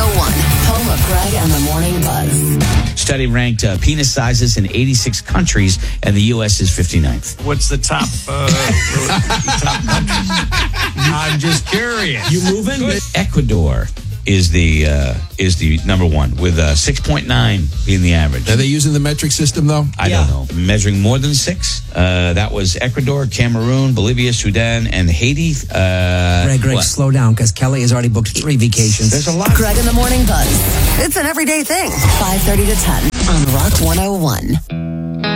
101, home of Greg and the Morning Buzz. Study ranked penis sizes in 86 countries, and the U.S. is 59th. What's the top, top country? I'm just curious. You moving? Ecuador is the number one with 6.9 being the average. Are they using the metric system though? I don't know. Measuring more than 6. That was Ecuador, Cameroon, Bolivia, Sudan, and Haiti. Greg, slow down because Kelly has already booked 3 vacations. There's a lot. Greg and the Morning Buzz. It's an everyday thing. 5:30 to 10 on Rock 101.